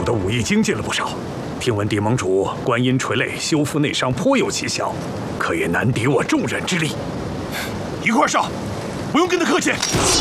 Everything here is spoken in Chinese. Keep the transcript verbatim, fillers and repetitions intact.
主的武艺精进了不少，听闻地盟主观音垂泪修复内伤颇有奇效，可也难敌我众人之力。 一块上，不用跟他客气。